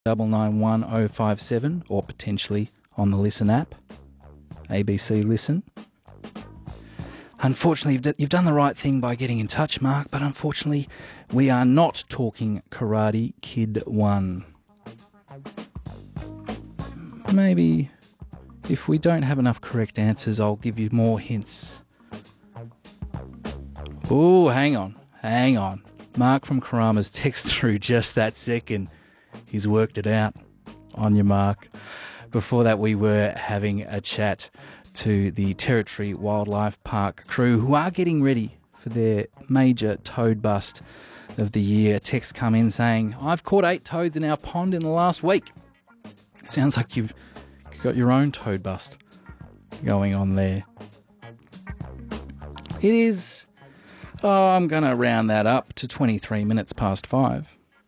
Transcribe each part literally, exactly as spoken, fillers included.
double nine one oh five seven or potentially on the Listen app, A B C Listen. Unfortunately, you've, d- you've done the right thing by getting in touch, Mark, but unfortunately, we are not talking Karate Kid one. Maybe if we don't have enough correct answers, I'll give you more hints. Oh, hang on, hang on. Mark from Karama's text through just that second. He's worked it out. On your mark. Before that, we were having a chat to the Territory Wildlife Park crew who are getting ready for their major toad bust of the year. A text come in saying, I've caught eight toads in our pond in the last week. Sounds like you've got your own toad bust going on there. It is, oh, I'm going to round that up to twenty-three minutes past five.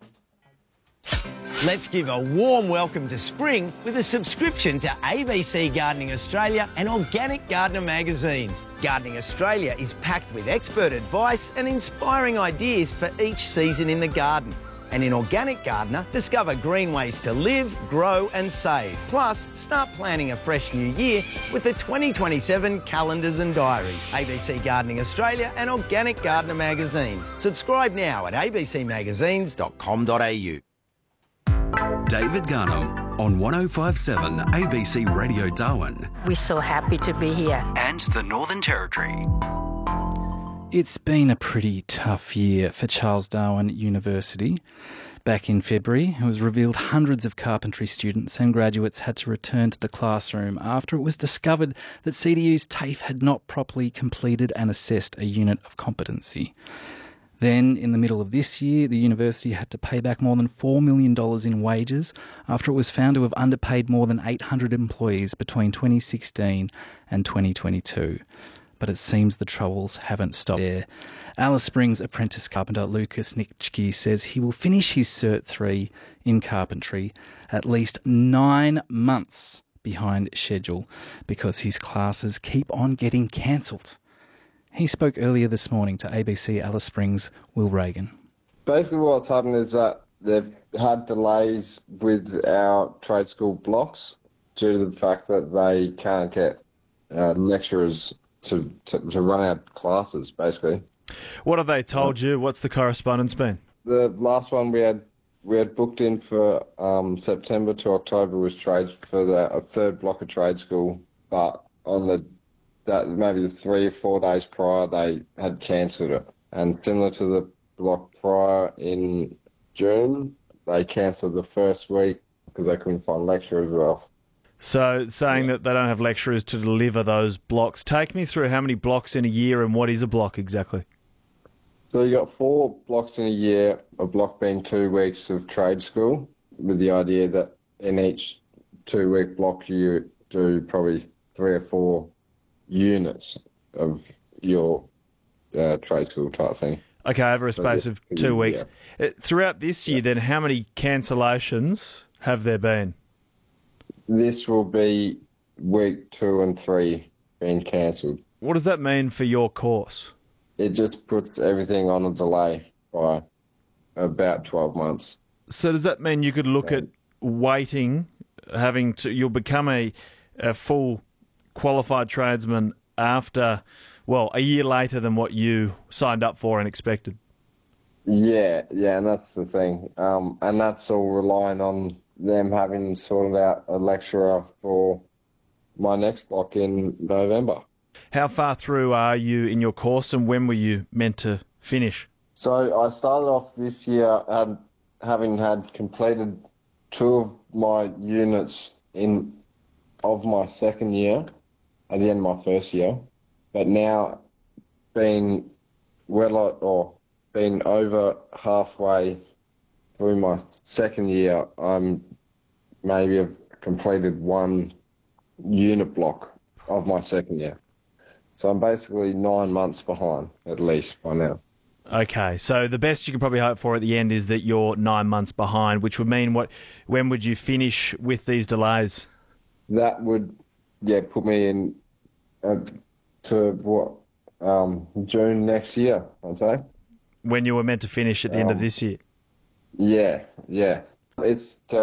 Let's give a warm welcome to spring with a subscription to A B C Gardening Australia and Organic Gardener magazines. Gardening Australia is packed with expert advice and inspiring ideas for each season in the garden. And in Organic Gardener, discover green ways to live, grow and save. Plus, start planning a fresh new year with the twenty twenty-seven calendars and diaries. A B C Gardening Australia and Organic Gardener magazines. Subscribe now at a b c magazines dot com dot a u. David Garnham on one oh five seven A B C Radio Darwin. We're so happy to be here. And the Northern Territory. It's been a pretty tough year for Charles Darwin University. Back in February, it was revealed hundreds of carpentry students and graduates had to return to the classroom after it was discovered that C D U's TAFE had not properly completed and assessed a unit of competency. Then, in the middle of this year, the university had to pay back more than four million dollars in wages after it was found to have underpaid more than eight hundred employees between twenty sixteen and twenty twenty-two. But it seems the troubles haven't stopped there. Alice Springs apprentice carpenter Lucas Nitschke says he will finish his Cert three in carpentry at least nine months behind schedule because his classes keep on getting cancelled. He spoke earlier this morning to A B C Alice Springs' Will Reagan. Basically what's happened is that they've had delays with our trade school blocks due to the fact that they can't get uh, lecturers to, to, to run our classes, basically. What have they told you? What's the correspondence been? The last one we had we had booked in for um, September to October was trade for the a third block of trade school, but on the that maybe the three or four days prior, they had cancelled it. And similar to the block prior in June, they cancelled the first week because they couldn't find lecturers as well. So saying yeah. that they don't have lecturers to deliver those blocks. Take me through how many blocks in a year and what is a block exactly? So you got four blocks in a year, a block being two weeks of trade school, with the idea that in each two-week block you do probably three or four units of your uh, trade school type thing. Okay, over a space so of two weeks. Yeah. Throughout this year, yeah. then, how many cancellations have there been? This will be week two and three being cancelled. What does that mean for your course? It just puts everything on a delay by about twelve months. So does that mean you could look yeah. at waiting, having to, you'll become a, a full qualified tradesman after, well, a year later than what you signed up for and expected? Yeah, yeah, and that's the thing. Um, and that's all relying on them having sorted out a lecturer for my next block in November. How far through are you in your course and when were you meant to finish? So I started off this year had, having had completed two of my units in of my second year at the end of my first year, but now being well or being over halfway through my second year, I'm maybe have completed one unit block of my second year. So I'm basically nine months behind, at least, by now. Okay, so the best you can probably hope for at the end is that you're nine months behind, which would mean what? When would you finish with these delays? That would, yeah, put me in uh, to, what, um, June next year, I'd say. When you were meant to finish at the um, end of this year? Yeah, yeah. It's